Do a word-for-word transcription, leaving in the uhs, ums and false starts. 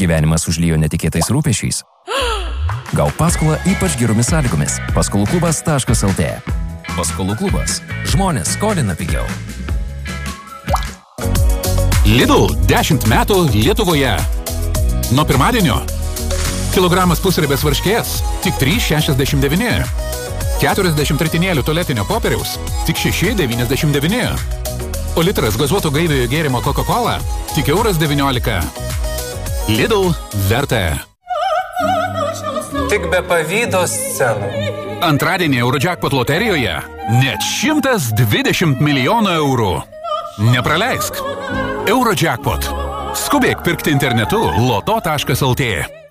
Gyvenimas užlijo netikėtais rūpešiais? Gauk paskolą ypač geromis sąlygomis. paskolų klubas taškas el tė. Paskolų klubas. Žmonės skolina pigiau. Lidl dešimt metų Lietuvoje. Nuo pirmadienio. Kilogramas pusribės varškės tik trys šešiasdešimt devyni. keturiasdešimt ritinėlių tualetinio popieriaus tik šeši devyniasdešimt devyni. O litras gazuoto gaiviojo gėrimo Coca-Cola tik euras devyniolika. Lidl verta. Tik be pavydo scenų. Antradienį Eurojackpot loterijoje net šimtas dvidešimt milijonų eurų. Nepraleisk. Eurojackpot. Skubėk pirkti internetu loto taškas el tė.